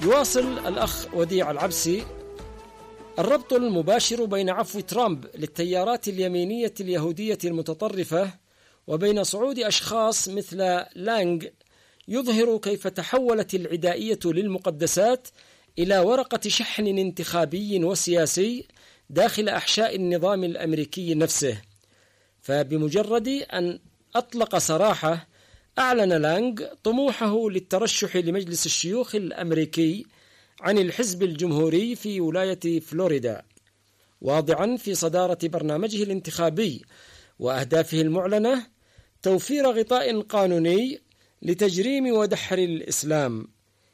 يواصل الأخ وديع العبسي: الربط المباشر بين عفو ترامب للتيارات اليمينية اليهودية المتطرفة وبين صعود أشخاص مثل لانغ يظهر كيف تحولت العدائية للمقدسات إلى ورقة شحن انتخابي وسياسي داخل أحشاء النظام الأمريكي نفسه. فبمجرد أن أطلق سراحه، أعلن لانغ طموحه للترشح لمجلس الشيوخ الأمريكي عن الحزب الجمهوري في ولاية فلوريدا، واضعا في صدارة برنامجه الانتخابي وأهدافه المعلنة توفير غطاء قانوني لتجريم ودحر الإسلام،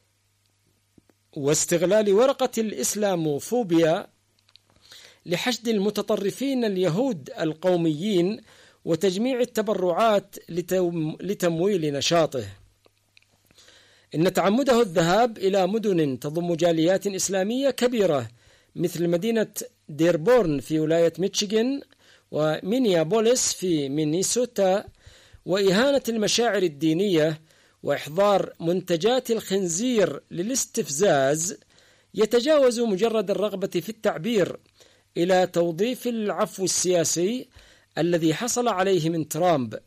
واستغلال ورقة الإسلاموفوبيا لحشد المتطرفين اليهود القوميين وتجميع التبرعات لتمويل نشاطه. إن تعمده الذهاب إلى مدن تضم جاليات إسلامية كبيرة مثل مدينة ديربورن في ولاية ميشيغان ومينيابوليس في مينيسوتا، وإهانة المشاعر الدينية وإحضار منتجات الخنزير للاستفزاز، يتجاوز مجرد الرغبة في التعبير إلى توظيف العفو السياسي الذي حصل عليه من ترامب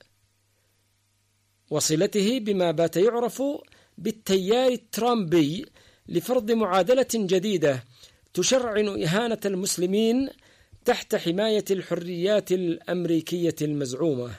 وصلته بما بات يعرف بالتيار الترامبي لفرض معادلة جديدة تشرعن إهانة المسلمين تحت حماية الحريات الأمريكية المزعومة.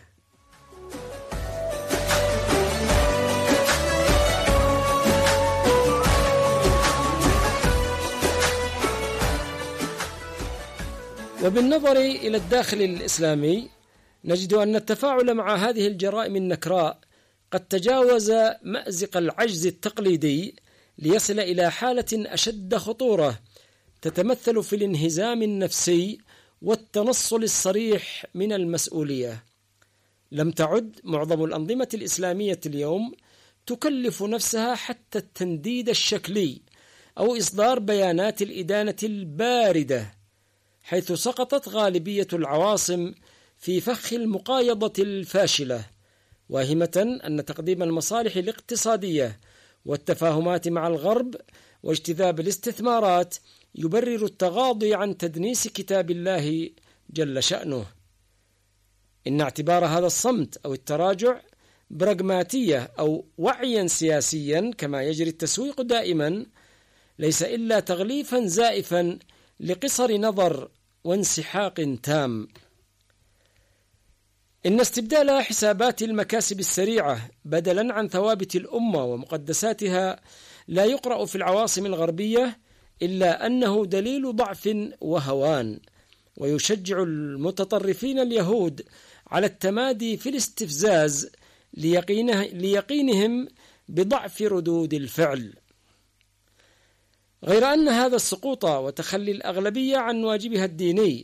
وبالنظر إلى الداخل الإسلامي، نجد أن التفاعل مع هذه الجرائم النكراء قد تجاوز مأزق العجز التقليدي ليصل إلى حالة أشد خطورة تتمثل في الانهزام النفسي والتنصل الصريح من المسؤولية. لم تعد معظم الأنظمة الإسلامية اليوم تكلف نفسها حتى التنديد الشكلي أو إصدار بيانات الإدانة الباردة، حيث سقطت غالبية العواصم في فخ المقايضة الفاشلة، واهمة أن تقديم المصالح الاقتصادية والتفاهمات مع الغرب واجتذاب الاستثمارات يبرر التغاضي عن تدنيس كتاب الله جل شأنه. إن اعتبار هذا الصمت أو التراجع براغماتية أو وعيا سياسيا كما يجري التسويق دائما ليس إلا تغليفا زائفا لقصر نظر وانسحاق تام. إن استبدال حسابات المكاسب السريعة بدلا عن ثوابت الأمة ومقدساتها لا يقرأ في العواصم الغربية إلا أنه دليل ضعف وهوان، ويشجع المتطرفين اليهود على التمادي في الاستفزاز ليقينهم بضعف ردود الفعل. غير أن هذا السقوط وتخلي الأغلبية عن واجبها الديني